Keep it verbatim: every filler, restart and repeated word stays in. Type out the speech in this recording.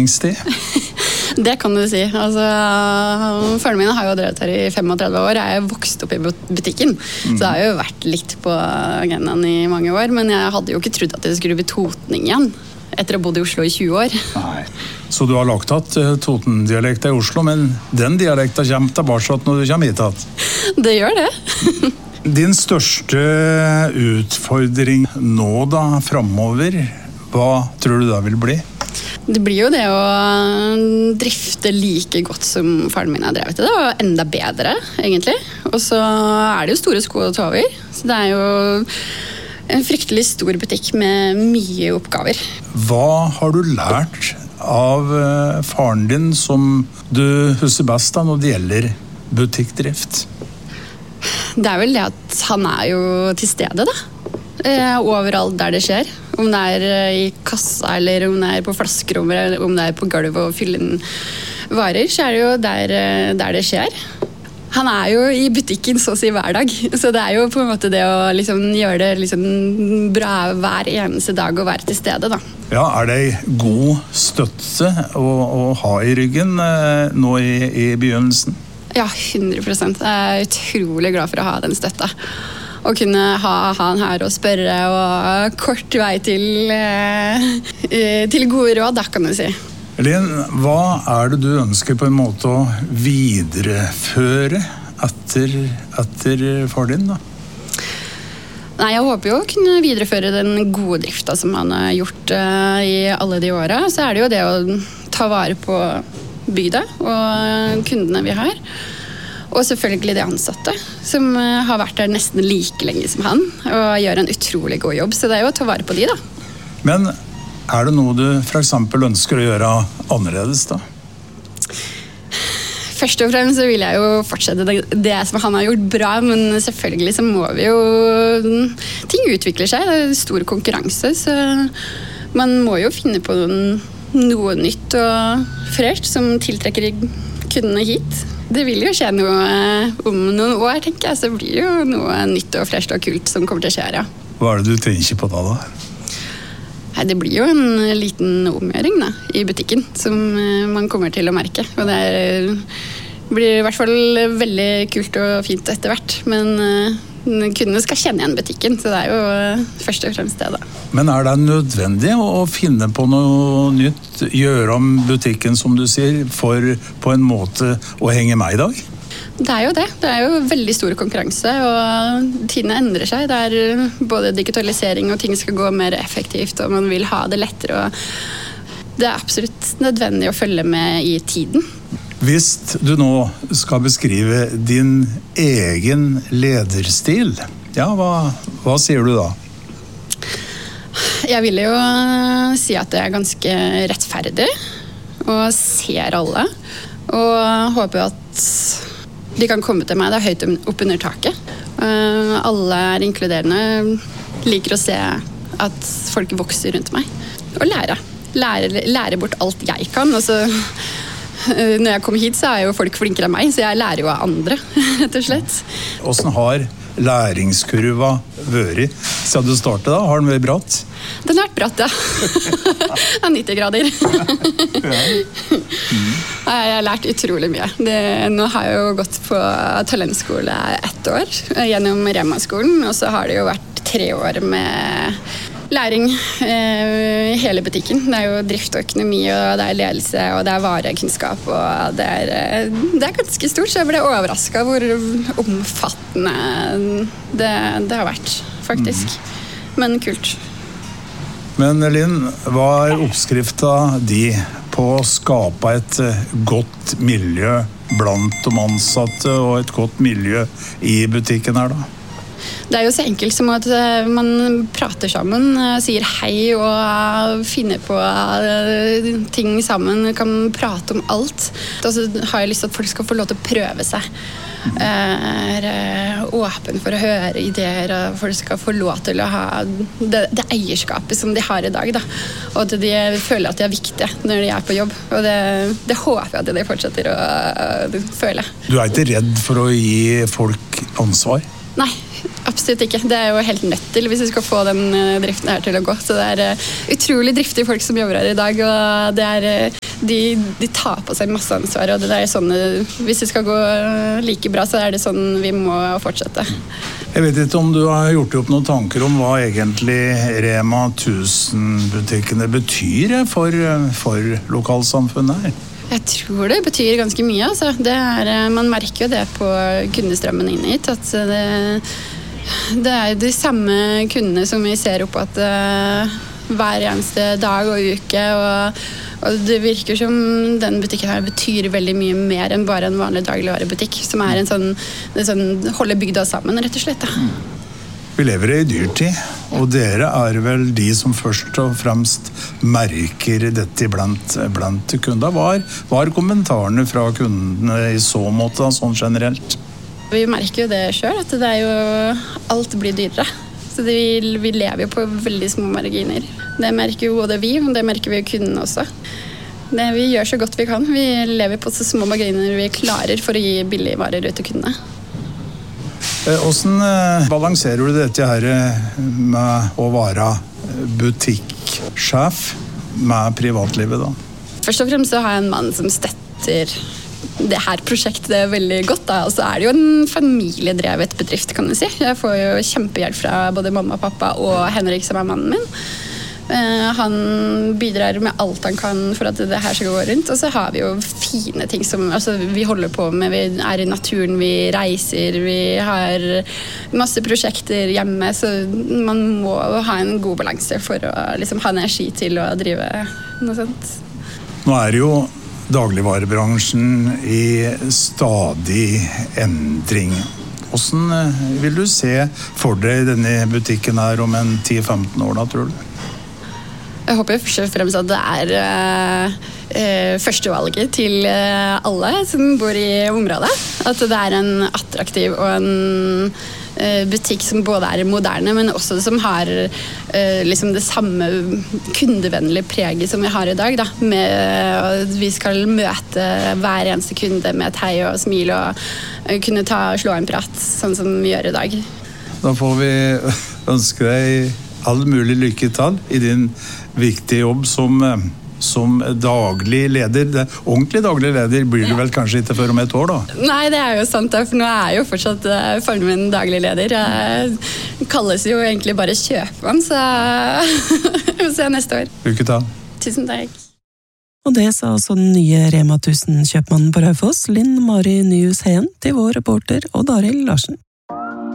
åpningstid? Det kan du si. Altså, faren min har jo drevet her i femogtredve år. Jeg er vokst opp i butikken, mm. så det har jo vært litt på agendaen i mange år. Men jeg hadde jo ikke trodd at det skulle bli totning igjen, etter å ha bodd i Oslo i tjue år. Nei. Så du har lagt tatt Toten-dialekta i Oslo, men den dialekta kommer tilbake når du kommer hit tatt? Det gjør det. Din største utfordring nå da, fremover, hva tror du det vil bli? Det blir jo det å drifte like godt som faren min har drevet det, og enda bedre, egentlig. Og så er det jo store sko å ta over, så det er jo en fryktelig stor butikk med mye oppgaver. Hva har du lært av faren din som du husker best da når det gjelder butikkdrift? Det er vel det at han er jo til stede da. Overalt der det skjer. Om det er i kassa, eller om det er på flaskerommet, eller om det er på gulvet og fylle inn varer, så er det jo der, der det skjer. Han er jo i butikken så å si hver dag, så det er jo på en måte det å liksom gjøre det liksom bra hver eneste dag og være til stede da. Ja, er det en god støtte å, å ha i ryggen eh, nå i, i begynnelsen? Ja, hundre prosent. Jeg er utrolig glad for å ha den støtta. Å kunne ha han her og spørre, og kort vei til, eh, til gode råd, da kan du si. Elin, hva er det du ønsker på en måte å videreføre etter, etter far din da? Nei, jeg håper jo å kunne videreføre den gode drifta som han har gjort uh, i alle de åra. Så er det jo det å ta vare på bygda og kundene vi har. Og selvfølgelig de ansatte, som uh, har vært der nesten like lenge som han, og gjør en utrolig god jobb. Så det er jo å ta vare på de da. Men er det noe du for eksempel ønsker å gjøre annerledes da? Først og fremst så vil jeg jo fortsette det, det som han har gjort bra, men selvfølgelig så må vi jo... Ting utvikler seg, det er stor konkurranse, så man må jo finne på noen, noe nytt og fresh som tiltrekker kundene hit. Det vil jo skje noe om noen år, tenker jeg, så blir det jo noe nytt og fresh og kult som kommer til å skje, ja. Hva er det du tenker på da da? Nei, det blir jo en liten omgjøring da, i butikken som man kommer til å merke. Og det er, blir i hvert fall veldig kult og fint etter hvert. Men kundene skal kjenne igjen butikken, så det er jo først og fremst det da. Men er det nødvendig å finne på noe nytt, gjøre om butikken som du sier, for på en måte å henge med i dag? Det er jo det. Det er jo veldig stor konkurranse, og tidene endrer seg. Det er både digitalisering og ting skal gå mer effektivt, og man vil ha det lettere. Og det er absolutt nødvendig å følge med i tiden. Hvis du nå skal beskrive din egen lederstil, ja, hva, hva sier du da? Jeg vil jo si at det er ganske rettferdig, og ser alle, og håper at de kan komme til meg, det er høyt opp under taket. Uh, alle er inkluderende, liker å se at folk vokser rundt meg. Og lære. Lære, lære bort alt jeg kan. Og så, uh, når jeg kommer hit, så er jo folk flinkere enn meg, så jeg lærer jo av andre, rett og slett. Hvordan har læringskurva vært siden du startet da? Har den vært bratt? Den har vært bratt, ja. Det er nitti grader. Jeg har lært utrolig mye. Det, nå har jeg jo gått på talentskole ett år gjennom Rema-skolen, og så har det jo vært tre år med læring i eh, hele butikken. Det er jo drift og økonomi, og det er ledelse, og det er varekunnskap, og det er, det er ganske stort, så jeg ble overrasket hvor omfattende det, det har vært, faktisk. Men kult. Men Linn, hva er oppskrifta di på å skape et godt miljø blant de ansatte og et godt miljø i butikken her da? Det er jo så enkelt som at man prater sammen, sier hei og finner på ting sammen, kan prate om alt. Og så har jeg lyst til at folk skal få lov til å prøve seg. Er åpen for å høre ideer, og folk skal få lov til å ha det, det eierskapet som de har i dag, da. Og at de føler at de er viktige når de er på jobb, og det, det håper jeg at de fortsetter å, å føle. Du er ikke redd for å gi folk ansvar? Nei, absolutt ikke. Det er jo helt nødt til hvis vi skal få den driften her til å gå. Så det er utrolig driftige folk som jobber her i dag, og det er, de, de tar på seg masse ansvar. Og det er sånn, hvis det skal gå like bra, så er det sånn vi må fortsette. Jeg vet ikke om du har gjort opp noen tanker om hva egentlig Rema tusen-butikkene betyr for, for lokalsamfunnet her? Jeg tror det betyr ganske mye. Altså. Det er, man merker jo det på kundestrømmen inn hit, at det, det er de samme kundene som vi ser opp at uh, hver eneste dag og uke, og, og det virker som den butikken her betyr veldig mye mer enn bare en vanlig dagligvarebutikk, som er en sånn, en sånn holder bygda sammen, rett og slett. Da. Vi lever i dyrtid, og dere er vel de som først og fremst merker dette blant, blant kunder. Hva er, hva er kommentarene fra kundene i så måte, sånn generelt? Vi merker jo det selv, at det er jo, alt blir dyrere. Så det, vi, vi lever jo på veldig små marginer. Det merker jo både vi, og det merker vi jo kundene også. Det, vi gjør så godt vi kan. Vi lever på så små marginer vi klarer for å gi billige varer ut til kundene. Hvordan balanserer du dette her med å være butikksjef med privatlivet da? Først og fremst så har jeg en mann som støtter det her prosjektet veldig godt. Da. Og så er det jo en familiedrevet bedrift, kan du si. Jeg får jo kjempehjelp fra både mamma og pappa og Henrik, som er mannen min. Han bidrar med alt han kan for at det her skal gå rundt, og så har vi jo fine ting som altså, vi holder på med. Vi er i naturen, vi reiser, vi har masse prosjekter hjemme, så man må ha en god balanse for å liksom, ha energi til å drive noe sånt. Nå er jo dagligvarebransjen i stadig endring. Hvordan vil du se for deg denne butikken her om en ti til femten år da, tror du? Jeg håper først og fremst at det er uh, førstevalget til uh, alle som bor i området. At det er en attraktiv og en uh, butikk som både er moderne, men også som har uh, liksom det samme kundevennlige preget som vi har i dag. Da. Med, uh, vi skal møte hver eneste kunde med et hei og smil og uh, kunne ta, slå en prat, sånn som vi gjør i dag. Da får vi ønske deg all mulig lykke til i din viktige jobb som, som daglig leder. Det, ordentlig daglig leder blir du vel kanskje ikke før om et år da? Nei, det er jo sant, for nå er jo fortsatt faren min daglig leder. Jeg kalles jo egentlig bare kjøpmann, så vi får se neste år. Lykke til. Tusen takk. Og det sa altså den nye Rema tusen-kjøpmannen på Raufoss, Linn Mari Nyhus Heen, til vår reporter Odd Arild Larsen.